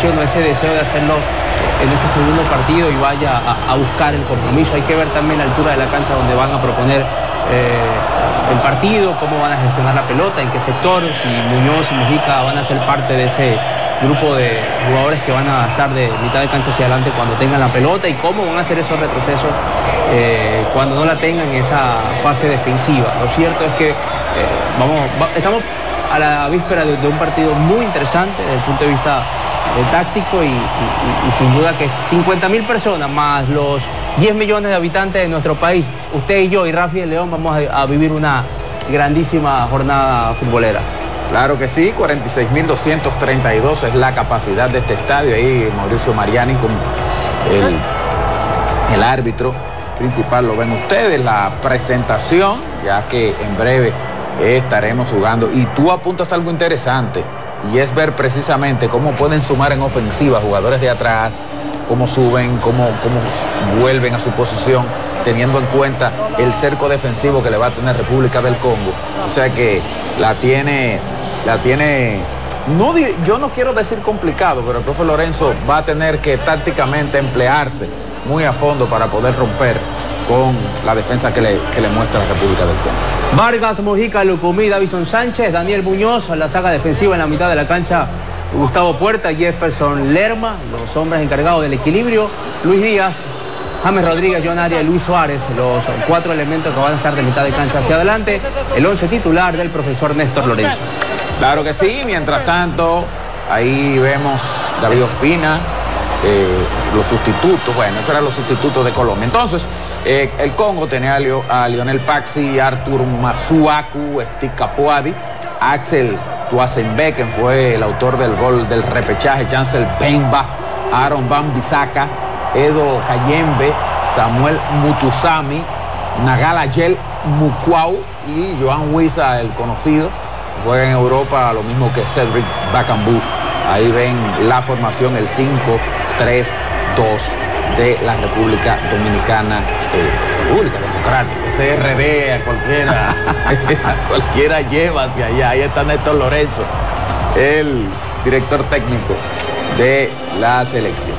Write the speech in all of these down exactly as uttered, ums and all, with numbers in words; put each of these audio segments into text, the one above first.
determinación o ese deseo de hacerlo en este segundo partido y vaya a, a buscar el compromiso. Hay que ver también la altura de la cancha donde van a proponer eh, el partido, cómo van a gestionar la pelota, en qué sector, si Muñoz y Mojica van a ser parte de ese grupo de jugadores que van a estar de mitad de cancha hacia adelante cuando tengan la pelota, y cómo van a hacer esos retrocesos eh, cuando no la tengan en esa fase defensiva. Lo cierto es que eh, vamos, va, estamos a la víspera de, de un partido muy interesante desde el punto de vista eh, táctico y, y, y, y sin duda que cincuenta mil personas más los diez millones de habitantes de nuestro país, usted y yo y Rafi de León vamos a, a vivir una grandísima jornada futbolera. Claro que sí, cuarenta y seis mil doscientos treinta y dos es la capacidad de este estadio. Ahí Mauricio Mariani con el, el árbitro principal, lo ven ustedes, la presentación, ya que en breve estaremos jugando. Y tú apuntas algo interesante, y es ver precisamente cómo pueden sumar en ofensiva jugadores de atrás, cómo suben, cómo, cómo vuelven a su posición, teniendo en cuenta el cerco defensivo que le va a tener República del Congo. O sea que la tiene, la tiene, no, yo no quiero decir complicado, pero el profe Lorenzo va a tener que tácticamente emplearse muy a fondo para poder romper con la defensa que le, que le muestra la República del Congo. Vargas, Mojica, Lucumí, Davison Sánchez, Daniel Muñoz, la saga defensiva en la mitad de la cancha, Gustavo Puerta, Jefferson Lerma, los hombres encargados del equilibrio, Luis Díaz, James Rodríguez, John Arias y Luis Suárez, los cuatro elementos que van a estar de mitad de cancha hacia adelante, el once titular del profesor Néstor Lorenzo. Claro que sí, mientras tanto, ahí vemos David Ospina, eh, los sustitutos, bueno, esos eran los sustitutos de Colombia. Entonces, eh, el Congo tenía a, Leo, a Lionel Paxi, Artur Masuaku, Steve Capuadi, Axel Tuasenbe, quien fue el autor del gol del repechaje, Chancel Bemba, Aaron Van Bissaka, Edo Kayembe, Samuel Mutusami, Nagala Yel Mukwau y Joan Huiza, el conocido, juega en Europa lo mismo que Cedric Bakambu. Ahí ven la formación, el cinco tres dos de la República Dominicana, eh, República Democrática, C R D, a cualquiera, a cualquiera lleva hacia allá. Ahí está Néstor Lorenzo, el director técnico de la selección.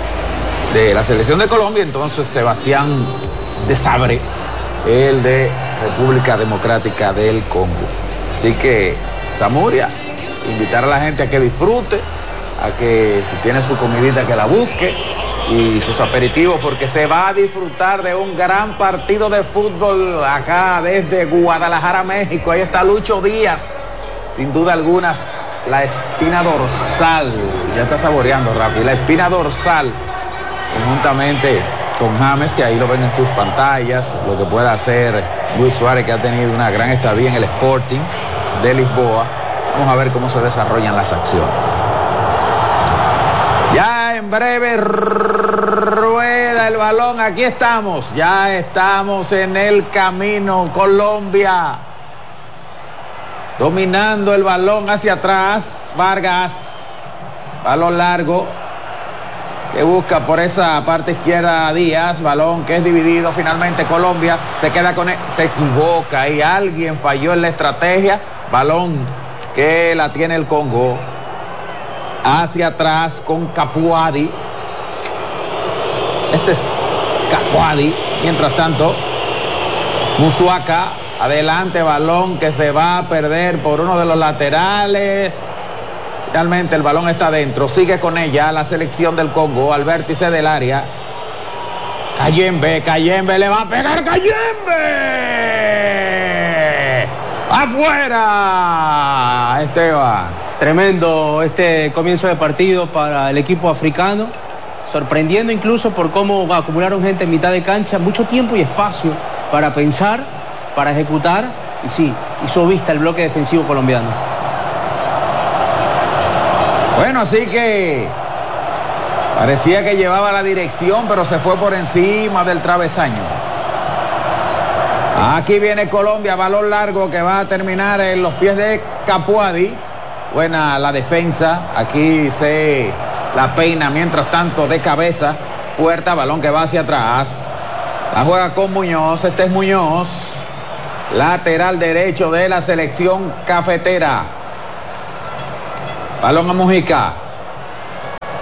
De la selección de Colombia, entonces Sebastián de Sabre, el de República Democrática del Congo. Así que, Zamuria, invitar a la gente a que disfrute, a que si tiene su comidita que la busque y sus aperitivos, porque se va a disfrutar de un gran partido de fútbol acá desde Guadalajara, México. Ahí está Lucho Díaz, sin duda alguna, la espina dorsal, ya está saboreando rápido, la espina dorsal, conjuntamente con James, que ahí lo ven en sus pantallas, lo que puede hacer Luis Suárez, que ha tenido una gran estadía en el Sporting de Lisboa. Vamos a ver cómo se desarrollan las acciones. Ya en breve rueda el balón, aquí estamos, ya estamos en el camino, Colombia dominando el balón hacia atrás, Vargas, balón largo, que busca por esa parte izquierda a Díaz, balón que es dividido, finalmente Colombia se queda con él, se equivoca y alguien falló en la estrategia, balón que la tiene el Congo, hacia atrás con Capuadi, este es Capuadi, mientras tanto Musuaka, adelante, balón que se va a perder por uno de los laterales. Finalmente el balón está adentro, sigue con ella la selección del Congo al vértice del área. Kayembe, Kayembe le va a pegar, Kayembe. ¡Afuera! Esteban. Tremendo este comienzo de partido para el equipo africano, sorprendiendo incluso por cómo acumularon gente en mitad de cancha, mucho tiempo y espacio para pensar, para ejecutar, y sí, hizo vista el bloque defensivo colombiano. Bueno, así que parecía que llevaba la dirección, pero se fue por encima del travesaño. Aquí viene Colombia, balón largo que va a terminar en los pies de Capuadi. Buena la defensa, aquí se la peina, mientras tanto de cabeza, Puerta, balón que va hacia atrás. La juega con Muñoz, este es Muñoz, lateral derecho de la selección cafetera. Balón a Mojica.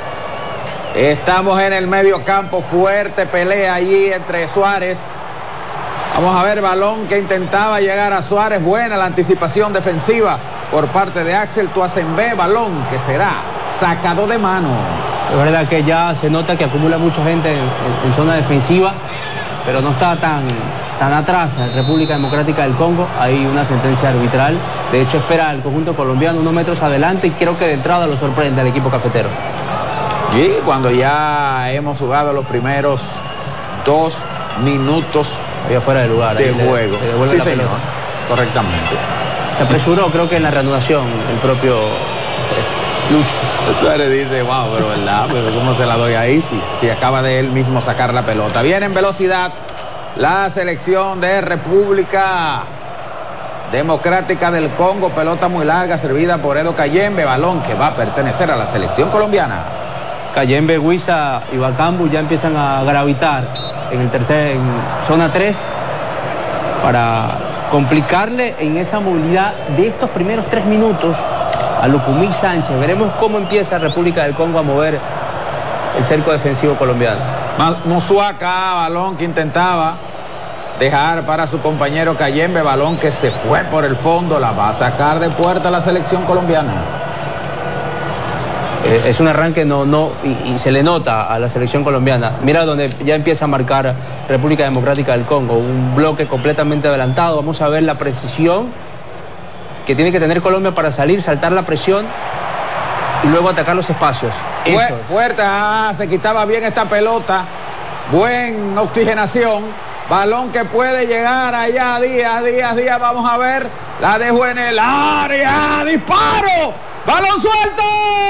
Estamos en el medio campo, fuerte pelea allí entre Suárez. Vamos a ver, balón que intentaba llegar a Suárez. Buena la anticipación defensiva por parte de Axel Tuazembe. Balón que será sacado de mano. Es verdad que ya se nota que acumula mucha gente en, en, en zona defensiva, pero no está tan, tan atrás en República Democrática del Congo. Hay una sentencia arbitral. De hecho, espera al conjunto colombiano unos metros adelante y creo que de entrada lo sorprende al equipo cafetero. Y cuando ya hemos jugado los primeros dos minutos había fuera de lugar de juego. Le, le sí, la señor. pelota. Correctamente. Se apresuró, creo que en la reanudación, el propio eh, Lucho. Suárez dice, wow, pero verdad, pero ¿cómo se la doy ahí si, si acaba de él mismo sacar la pelota? Viene en velocidad la selección de República Democrática del Congo. Pelota muy larga, servida por Edo Cayembe. Balón que va a pertenecer a la selección colombiana. Cayembe, Huiza y Bacambu ya empiezan a gravitar en el tercer, en zona tres, para complicarle en esa movilidad de estos primeros tres minutos a Lucumí Sánchez. Veremos cómo empieza República del Congo a mover el cerco defensivo colombiano. Musuaca, balón que intentaba dejar para su compañero Cayembe, balón que se fue por el fondo, la va a sacar de puerta la selección colombiana. Eh, es un arranque no, no, y, y se le nota a la selección colombiana. Mira donde ya empieza a marcar República Democrática del Congo, un bloque completamente adelantado. Vamos a ver la precisión que tiene que tener Colombia para salir, saltar la presión y luego atacar los espacios. Fu fuerte, ah, se quitaba bien esta pelota, buena oxigenación, balón que puede llegar allá, Díaz, Díaz, Díaz, vamos a ver, la dejó en el área, disparo, balón suelto,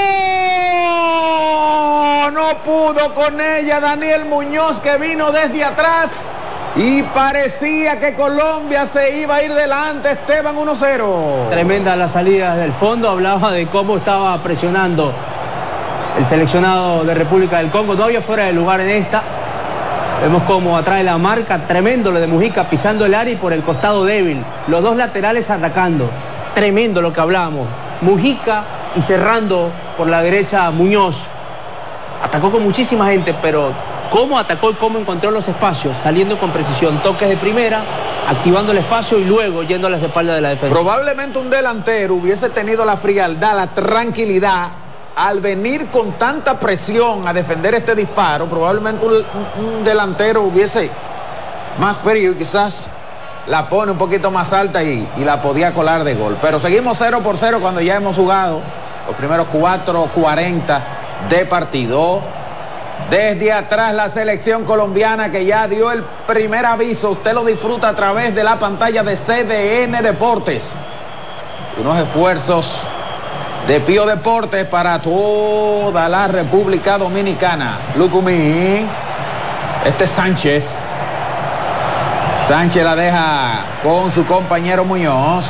no pudo con ella Daniel Muñoz, que vino desde atrás y parecía que Colombia se iba a ir delante. Esteban, uno cero. Tremenda la salida del fondo, hablaba de cómo estaba presionando el seleccionado de República del Congo. No había fuera de lugar en esta. Vemos cómo atrae la marca, tremendo lo de Mujica pisando el área y por el costado débil. Los dos laterales atacando. Tremendo lo que hablamos. Mujica y cerrando por la derecha Muñoz. Atacó con muchísima gente, pero cómo atacó y cómo encontró los espacios, saliendo con precisión, toques de primera, activando el espacio y luego yendo a las espaldas de la defensa. Probablemente un delantero hubiese tenido la frialdad, la tranquilidad, al venir con tanta presión a defender este disparo. Probablemente un, un delantero hubiese más frío y quizás la pone un poquito más alta y, y la podía colar de gol. Pero seguimos cero por cero cuando ya hemos jugado los primeros cuatro cuarenta de partido. Desde atrás la selección colombiana que ya dio el primer aviso. Usted lo disfruta a través de la pantalla de C D N Deportes. Unos esfuerzos de Pío Deportes para toda la República Dominicana. Lucumí. Este es Sánchez. Sánchez la deja con su compañero Muñoz.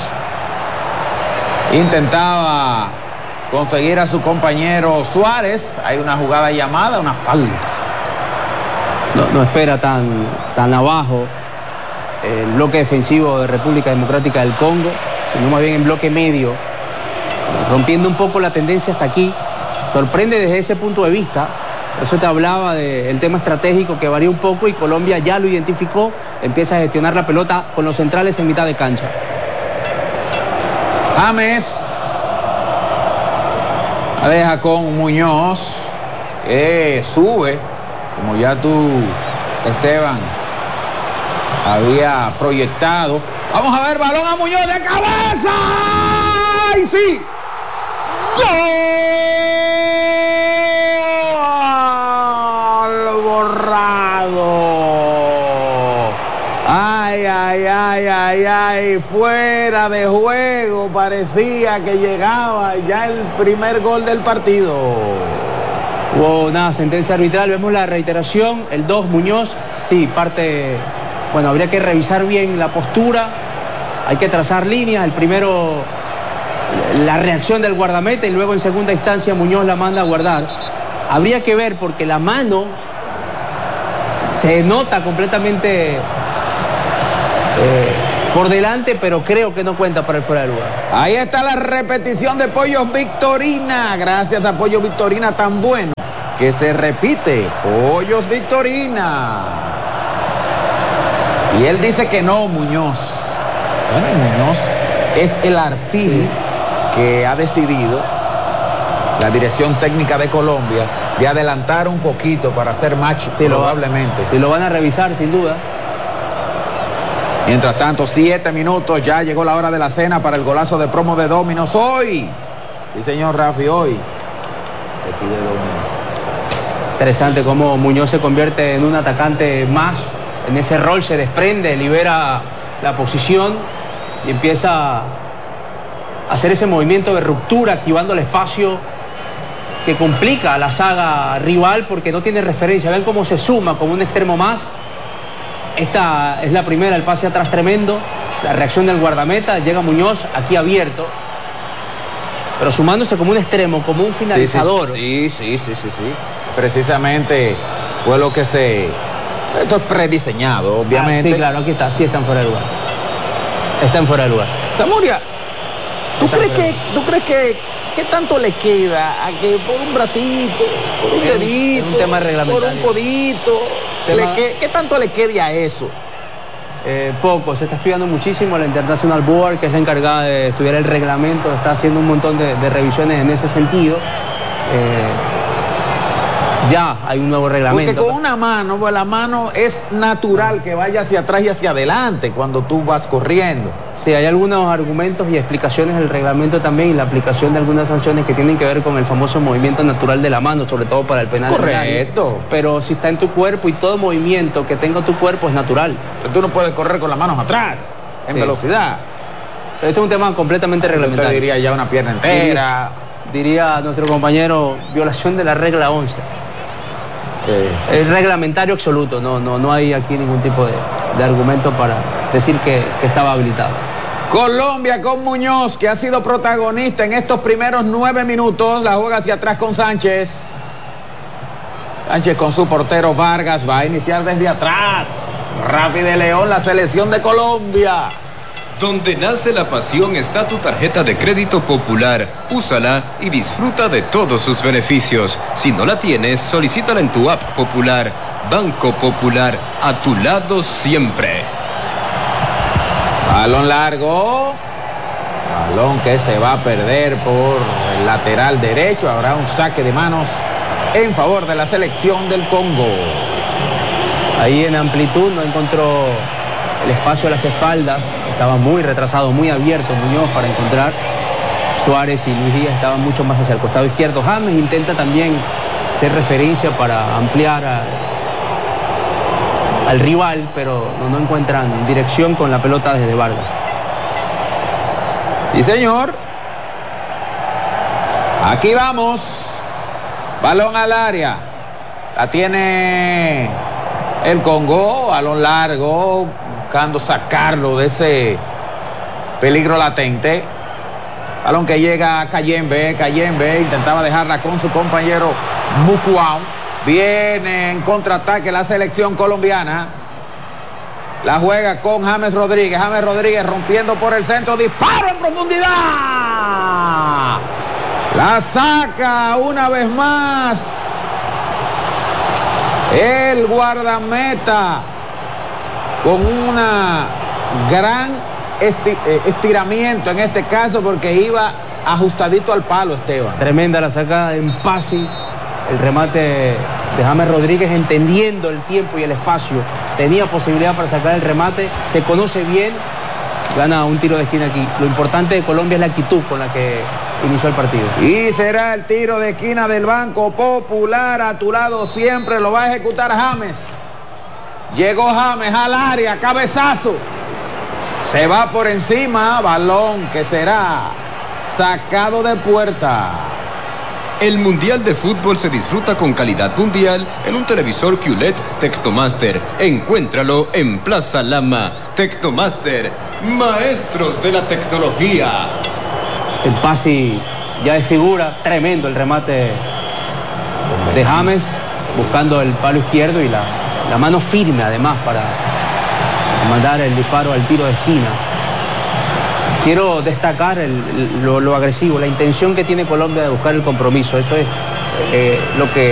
Intentaba conseguir a su compañero Suárez. Hay una jugada llamada, una falta. No, no espera tan, tan abajo el bloque defensivo de República Democrática del Congo, sino más bien en bloque medio, rompiendo un poco la tendencia hasta aquí. Sorprende desde ese punto de vista. Por eso te hablaba del tema estratégico que varía un poco y Colombia ya lo identificó. Empieza a gestionar la pelota con los centrales en mitad de cancha. James la deja con Muñoz, que sube, como ya tú, Esteban, había proyectado. Vamos a ver, balón a Muñoz de cabeza. ¡Ay, sí! ¡Gol! Borrado. Ay, ay, ay, ay, ay, fuera de juego, parecía que llegaba ya el primer gol del partido. Hubo una sentencia arbitral, vemos la reiteración, el dos Muñoz, sí, parte, bueno, habría que revisar bien la postura, hay que trazar líneas, el primero, la reacción del guardameta y luego en segunda instancia Muñoz la manda a guardar. Habría que ver porque la mano se nota completamente Eh, por delante, pero creo que no cuenta para el fuera de lugar. Ahí está la repetición de Pollos Victorina. Gracias a Pollos Victorina, tan bueno que se repite. Pollos Victorina. Y él dice que no, Muñoz. Bueno, Muñoz es el alfil sí. que ha decidido la dirección técnica de Colombia de adelantar un poquito para hacer match sí, probablemente. Y lo, lo van a revisar sin duda. Mientras tanto, siete minutos, ya llegó la hora de la cena para el golazo de promo de Domino's hoy. Sí, señor Rafi, hoy se pide Domino's. Interesante cómo Muñoz se convierte en un atacante más. En ese rol se desprende, libera la posición y empieza a hacer ese movimiento de ruptura, activando el espacio que complica a la saga rival porque no tiene referencia. Ven cómo se suma como un extremo más. Esta es la primera, el pase atrás tremendo, la reacción del guardameta, llega Muñoz aquí abierto, pero sumándose como un extremo, como un finalizador. Sí, sí, sí, sí, sí, sí. Precisamente fue lo que se... Esto es prediseñado, obviamente. Ah, sí, claro, aquí está, sí están fuera de lugar. Están fuera de lugar. Zamuria, ¿tú crees que, ¿tú crees que qué tanto le queda a que por un bracito, por un es dedito, un, un tema reglamentario, por un codito, le que, qué tanto le quede a eso? Eh, poco, se está estudiando muchísimo. La International Board, que es la encargada de estudiar el reglamento, está haciendo un montón de, de revisiones en ese sentido. Eh, ya hay un nuevo reglamento. Porque con una mano, pues la mano es natural que vaya hacia atrás y hacia adelante cuando tú vas corriendo. Sí, hay algunos argumentos y explicaciones del reglamento también y la aplicación de algunas sanciones que tienen que ver con el famoso movimiento natural de la mano, sobre todo para el penal. Correcto. Pero si está en tu cuerpo y todo movimiento que tenga tu cuerpo es natural. Pero tú no puedes correr con las manos atrás, en sí. velocidad. Este es un tema completamente reglamentario. Yo te diría ya una pierna entera. Sí, diría nuestro compañero, violación de la regla once. Sí. Es reglamentario absoluto, no, no, no hay aquí ningún tipo de, de argumento para decir que, que estaba habilitado. Colombia con Muñoz, que ha sido protagonista en estos primeros nueve minutos. La juega hacia atrás con Sánchez. Sánchez con su portero Vargas. Va a iniciar desde atrás. Rafi de León, la selección de Colombia. Donde nace la pasión está tu tarjeta de crédito Popular. Úsala y disfruta de todos sus beneficios. Si no la tienes, solicítala en tu app Popular. Banco Popular, a tu lado siempre. Balón largo. Balón que se va a perder por el lateral derecho. Habrá un saque de manos en favor de la selección del Congo. Ahí en amplitud no encontró el espacio a las espaldas. Estaba muy retrasado, muy abierto Muñoz para encontrar. Suárez y Luis Díaz estaban mucho más hacia el costado izquierdo. James intenta también hacer referencia para ampliar a, al rival, pero no, no encuentran dirección con la pelota desde Vargas. Sí, señor. Aquí vamos. Balón al área. La tiene el Congo. Balón largo. Buscando sacarlo de ese peligro latente. Balón que llega a Cayembe. Cayembe intentaba dejarla con su compañero Mukuau. Viene en contraataque la selección colombiana. La juega con James Rodríguez. James Rodríguez rompiendo por el centro. Disparo en profundidad. La saca una vez más el guardameta con una gran esti estiramiento en este caso porque iba ajustadito al palo, Esteban. Tremenda la sacada en passing. El remate de James Rodríguez entendiendo el tiempo y el espacio. Tenía posibilidad para sacar el remate. Se conoce bien. Gana un tiro de esquina aquí. Lo importante de Colombia es la actitud con la que inició el partido. Y será el tiro de esquina del Banco Popular. A tu lado siempre lo va a ejecutar James. Llegó James al área. Cabezazo. Se va por encima. Balón que será sacado de puerta. El Mundial de Fútbol se disfruta con calidad mundial en un televisor Q L E D Tecnomaster. Encuéntralo en Plaza Lama. Tecnomaster, maestros de la tecnología. El pase ya es figura, tremendo el remate de James, buscando el palo izquierdo y la, la mano firme además para mandar el disparo al tiro de esquina. Quiero destacar el, lo, lo agresivo, la intención que tiene Colombia de buscar el compromiso. Eso es eh, lo que